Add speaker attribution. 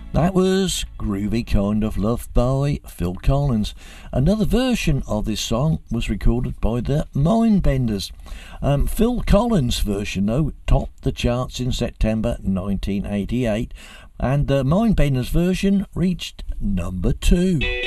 Speaker 1: That was Groovy Kind of Love by Phil Collins. Another version of this song was recorded by the Mindbenders. Phil Collins' version, though, topped the charts in September 1988, and the Mindbenders version reached number 2.